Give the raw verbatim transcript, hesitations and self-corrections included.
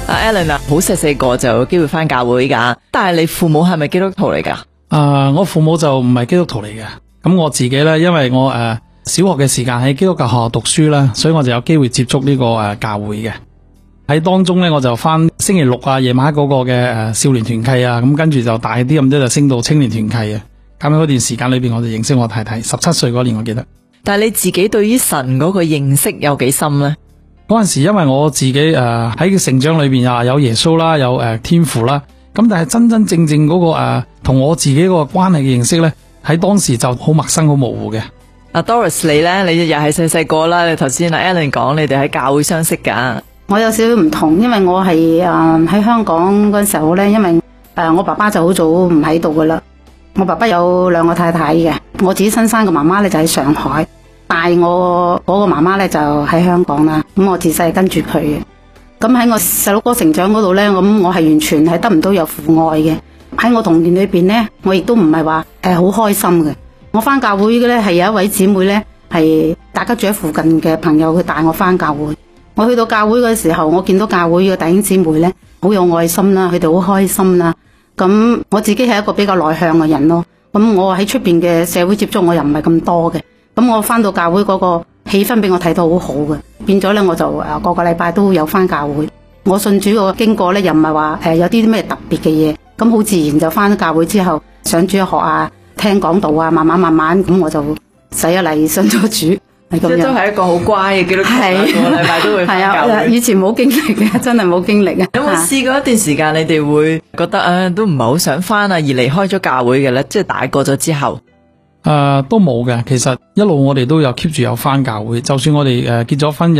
阿 Alan 啊，好細細個就有機會翻教會噶，但係你父母係咪基督徒嚟噶？ 誒、呃，我父母就唔係基督徒嚟嘅。咁我自己咧，因為我誒、呃、小學嘅時間喺基督教學校讀書啦，所以我就有機會接觸呢個誒教會嘅。喺當中咧，我就翻星期六啊夜晚嗰個嘅誒少年團契啊，咁跟住就大啲咁多就升到青年團契啊。咁喺嗰段時間裏邊，我就認識我太太，十七歲嗰年我記得。但係你自己對於神嗰個認識有幾深呢？嗰陣時因為我自己誒喺成長裏邊啊有耶穌啦，有誒、呃、天父啦，咁但係真真正正嗰、那個誒同、呃、我自己嗰個關係嘅認識咧，喺當時就好陌生、好模糊嘅。阿 Doris 你咧，你又係細細個啦，你頭先阿 Alan 講你哋喺教會相識噶。 我有少少唔同，因為我係誒喺香港嗰陣時候咧，因為誒、呃、我爸爸就好早唔喺度噶啦。我爸爸有兩個太太嘅，我自己親生嘅媽媽咧就喺上海，帶我嗰個媽媽咧就喺香港啦。咁我自細跟住佢嘅，咁喺我細佬哥成長嗰度咧，咁我係完全係得唔到有父愛嘅。喺我童年裏邊咧，我亦都唔係話誒好開心嘅。我翻教會嘅咧係有一位姊妹咧，係大家住喺附近嘅朋友，佢帶我翻教會。我去到教會嘅時候，我見到教會嘅弟兄姊妹咧好有愛心啦，佢哋好開心啦。咁我自己係一個比較內向嘅人咯，咁我喺出邊嘅社會接觸我又唔係咁多嘅，咁我翻到教會嗰個氣氛俾我睇到好好嘅，變咗咧我就誒個個禮拜都有翻教會。我信主個經過咧又唔係話誒有啲咩特別嘅嘢，咁好自然就翻咗教會之後上主日學啊，聽講道啊，慢慢慢慢咁我就洗咗禮信咗主。即係都係一個好乖嘅基督徒，個禮拜都會翻教會。 係啊，以前冇經歷嘅，真係冇經歷啊。 有冇試過一段時間，你哋會覺得啊，都唔係好想翻啊，而離開咗教會嘅咧？即係大個咗之後， 誒、呃，都冇嘅。其實一路我哋都有 keep 住有翻教會，就算我哋誒結咗婚。